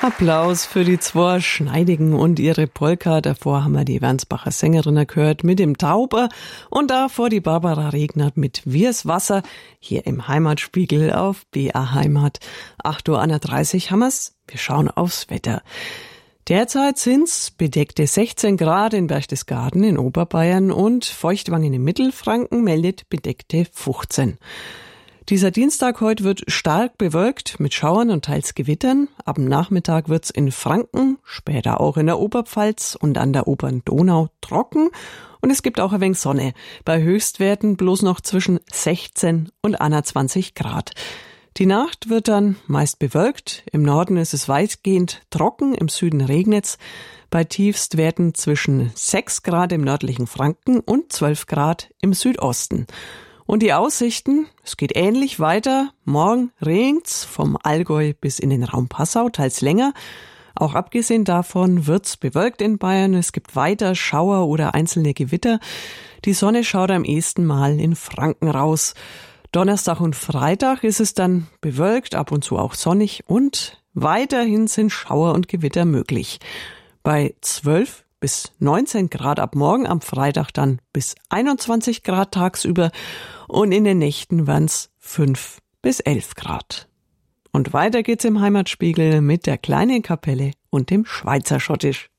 Applaus für die zwei Schneidigen und ihre Polka. Davor haben wir die Wernsbacher Sängerinnen gehört mit dem Tauber und davor die Barbara Regnert mit Wirs Wasser hier im Heimatspiegel auf BA Heimat. 8:31 Uhr haben wir's. Wir schauen aufs Wetter. Derzeit sind's bedeckte 16 Grad in Berchtesgaden in Oberbayern und Feuchtwangen im Mittelfranken meldet bedeckte 15. Dieser Dienstag heute wird stark bewölkt mit Schauern und teils Gewittern. Am Nachmittag wird's in Franken, später auch in der Oberpfalz und an der oberen Donau trocken. Und es gibt auch ein wenig Sonne. Bei Höchstwerten bloß noch zwischen 16 und 21 Grad. Die Nacht wird dann meist bewölkt. Im Norden ist es weitgehend trocken, im Süden regnet's. Bei Tiefstwerten zwischen 6 Grad im nördlichen Franken und 12 Grad im Südosten. Und die Aussichten, es geht ähnlich weiter. Morgen regnet's vom Allgäu bis in den Raum Passau, teils länger. Auch abgesehen davon wird's bewölkt in Bayern. Es gibt weiter Schauer oder einzelne Gewitter. Die Sonne schaut am ehesten Mal in Franken raus. Donnerstag und Freitag ist es dann bewölkt, ab und zu auch sonnig und weiterhin sind Schauer und Gewitter möglich. Bei 12 bis 19 Grad ab morgen, am Freitag dann bis 21 Grad tagsüber und in den Nächten waren's 5 bis 11 Grad. Und weiter geht's im Heimatspiegel mit der kleinen Kapelle und dem Schweizer Schottisch.